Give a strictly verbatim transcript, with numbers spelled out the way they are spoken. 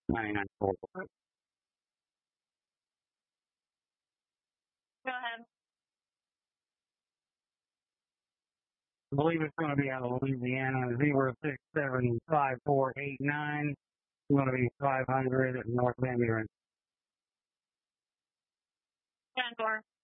ninety-nine four. Go ahead. I believe it's going to be out of Louisiana, zero six seven five four eight nine. It's going to be five hundred North Van Buren. ten four.